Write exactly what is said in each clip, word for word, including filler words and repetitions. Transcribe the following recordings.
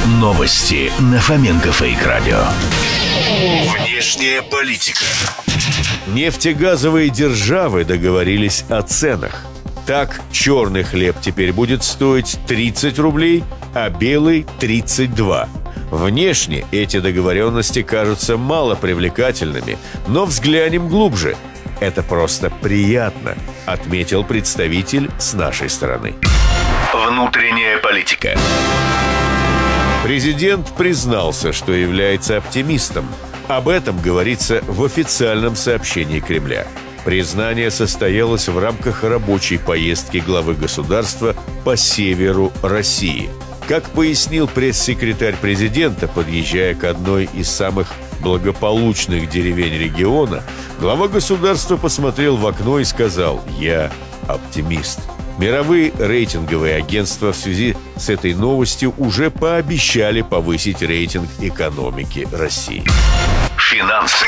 Новости на Фоменко Фейк Радио. Внешняя политика. Нефтегазовые державы договорились о ценах. Так, черный хлеб теперь будет стоить тридцать рублей, а белый – тридцать два. Внешне эти договоренности кажутся мало привлекательными, но взглянем глубже. Это просто приятно, отметил представитель с нашей стороны. Внутренняя политика. Президент признался, что является оптимистом. Об этом говорится в официальном сообщении Кремля. Признание состоялось в рамках рабочей поездки главы государства по северу России. Как пояснил пресс-секретарь президента, подъезжая к одной из самых благополучных деревень региона, глава государства посмотрел в окно и сказал: «Я оптимист». Мировые рейтинговые агентства в связи с этой новостью уже пообещали повысить рейтинг экономики России. Финансы.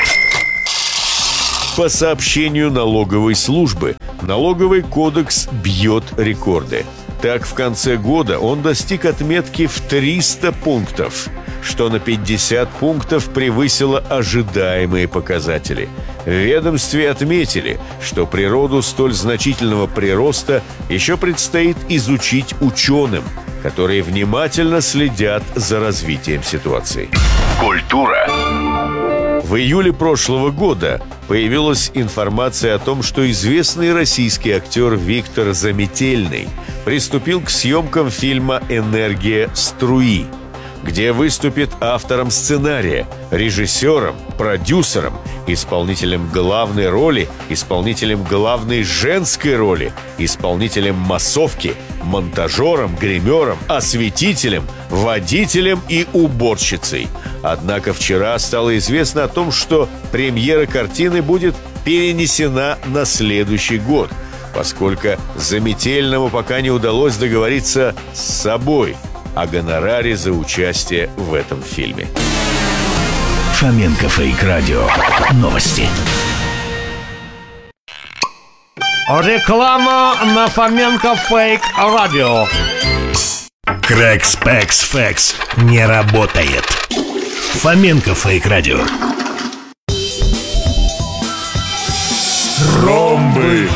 По сообщению налоговой службы, налоговый кодекс бьет рекорды. Так, в конце года он достиг отметки в триста пунктов, что на пятьдесят пунктов превысило ожидаемые показатели. В ведомстве отметили, что природу столь значительного прироста еще предстоит изучить ученым, которые внимательно следят за развитием ситуации. Культура. В июле прошлого года появилась информация о том, что известный российский актер Виктор Заметельный приступил к съемкам фильма «Энергия струи», где выступит автором сценария, режиссером, продюсером, исполнителем главной роли, исполнителем главной женской роли, исполнителем массовки, монтажером, гримером, осветителем, водителем и уборщицей. Однако вчера стало известно о том, что премьера картины будет перенесена на следующий год, поскольку Заметельному пока не удалось договориться с собой о гонораре за участие в этом фильме. Фоменко Фейк Радио. Новости. Реклама на Фоменко Фейк Радио. Крэкс Пэкс Фэкс не работает. Фоменко Фейк Радио. Ромбы.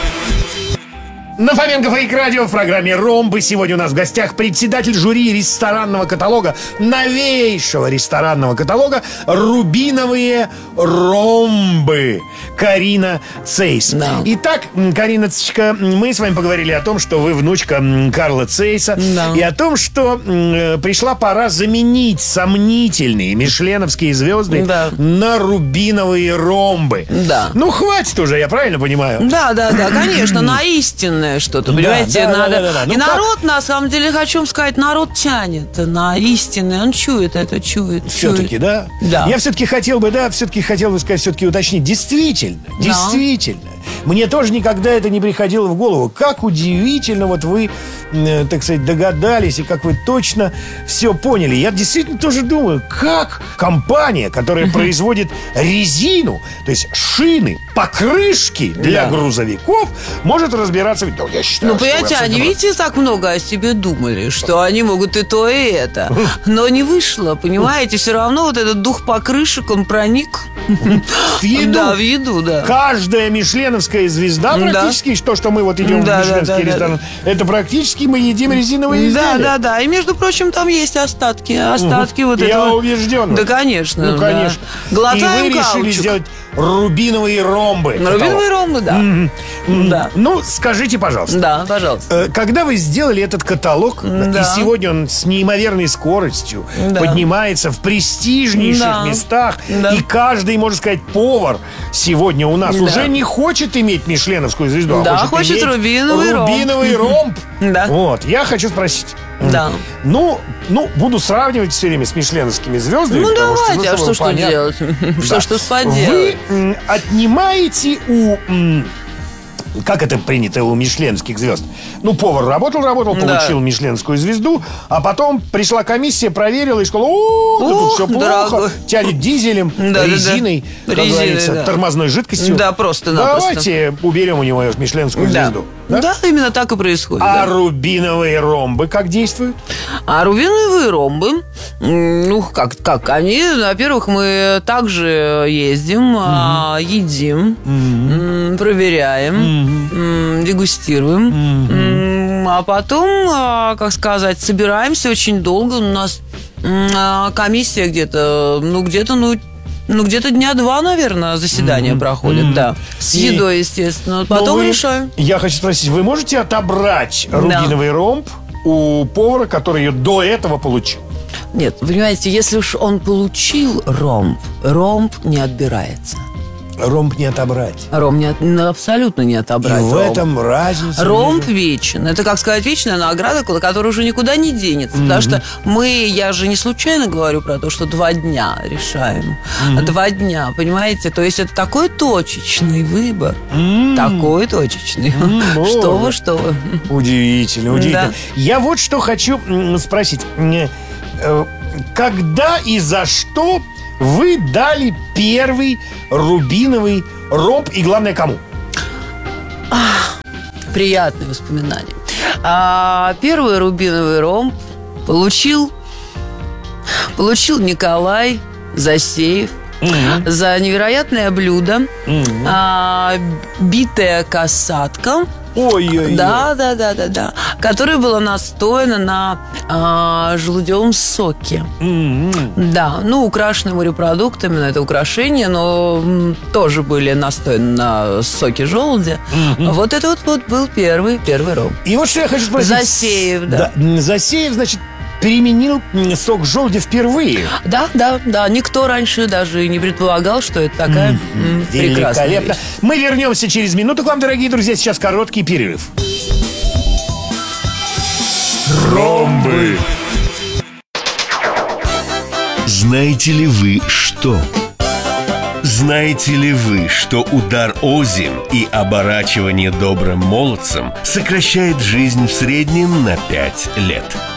На Фоменко Фейк Радио в программе «Ромбы» сегодня у нас в гостях председатель жюри ресторанного каталога, новейшего ресторанного каталога «Рубиновые ромбы» Карина Цейс. Да. Итак, Кариночка, мы с вами поговорили о том, что вы внучка Карла Цейса, Да. и о том, что м, пришла пора заменить сомнительные мишленовские звезды Да. на рубиновые ромбы. Да. Ну, хватит уже, я правильно понимаю? Да, да, да, конечно, на истинное что-то, понимаете, да, да, надо. да, да, да. Ну И как? народ, на самом деле, хочу вам сказать, народ тянет на истинное, он чует это, чует. Все-таки, чует. да? Да. Я все-таки хотел бы, да, все-таки хотел бы сказать, все-таки уточнить. Действительно, Да. действительно. Мне тоже никогда это не приходило в голову. Как удивительно вот вы, э, так сказать, догадались, и как вы точно все поняли. Я действительно тоже думаю, как компания, которая производит резину, то есть шины, покрышки для Да. грузовиков, может разбираться. Ну, я считаю, Ну, что вы понимаете, они, абсолютно видите, так много о себе думали, что они могут и то, и это. Но не вышло, понимаете, все равно вот этот дух покрышек, он проник. в еду. Да, в еду, да. Каждая мишленовская звезда Да. практически, то, что мы вот идем Да, в да, мишленовский да, да. ресторан, это практически мы едим резиновые изделия. Да, да, да. И, между прочим, там есть остатки. Остатки вот Я этого. убежден. Да, конечно. Ну, да. конечно. Глотаем И вы решили каучук. сделать рубиновые ромбы. Рубиновые ромбы, да. Да. Ну, скажите, пожалуйста. Да, пожалуйста. э, Когда вы сделали этот каталог, Да. и сегодня он с неимоверной скоростью Да. поднимается в престижнейших Да. местах, Да. и каждый, можно сказать, повар сегодня у нас Да. уже не хочет иметь мишленовскую звезду, Да, а хочет, хочет иметь рубиновый ромб. рубиновый ромб. Да. Вот, я хочу спросить. Да. Ну, ну, буду сравнивать все время с мишленовскими звездами. Ну, потому давайте, а ну, что, что понятно. делать? Что, Да. что Вы поделать? м, отнимаете у... м, как это принято у мишленских звезд? Ну, повар работал, работал, Да. получил мишленскую звезду, а потом пришла комиссия, проверила и сказала: о, да тут Ух, все плохо, дорогой. тянет дизелем, Да, да, да. резиной, как Резиной, говорится, да. тормозной жидкостью. Да, просто-напросто. Давайте уберем у него мишленскую Да. звезду. Да? Да, именно так и происходит. А да. рубиновые ромбы как действуют? А рубиновые ромбы, м, ну, как, как они, во-первых, мы также ездим, а, едим, м, проверяем, м, дегустируем, м, а потом, а, как сказать, собираемся очень долго. У нас м, а, комиссия где-то, ну, где-то, ну, Ну, где-то дня два, наверное, заседания проходят, да. С И- едой, естественно. Но Потом вы- решаем. Я хочу спросить, вы можете отобрать рубиновый ромб у повара, который ее до этого получил? Нет, понимаете, если уж он получил ромб, ромб не отбирается. Ромб не отобрать. Ром не от- ну, абсолютно не И отобрать. в ромб. этом разница. Ромб между- вечен. Это, как сказать, вечная награда, которая уже никуда не денется. Потому что мы, я же не случайно говорю про то, что два дня решаем. Два дня, понимаете? То есть это такой точечный выбор. Такой точечный. Что вы, что вы. Удивительно, удивительно. Да. Я вот что хочу м, спросить. М, э, Когда и за что вы дали первый рубиновый ромб, и главное, кому? Приятные воспоминания. А первый рубиновый ромб получил, получил Николай Засеев за невероятное блюдо. А, битая касатка. Ой-ой-ой. Да, да, да, да, да. Которая была настояна на а, желудевом соке. Да, ну, украшены морепродуктами, но это украшения, но м, тоже были настояны на соке желудя. Вот это вот, вот был первый, первый ром. И вот что я хочу спросить. Засеев, да. м, Засеев, значит, применил м, сок желудя впервые. Да, да, да. Никто раньше даже и не предполагал, что это такая м, прекрасная Великолепно. вещь. Мы вернемся через минуту к вам, дорогие друзья. Сейчас короткий перерыв. Ромбы. Знаете ли вы что? Знаете ли вы, что удар озим и оборачивание добрым молодцем сокращает жизнь в среднем на пять лет?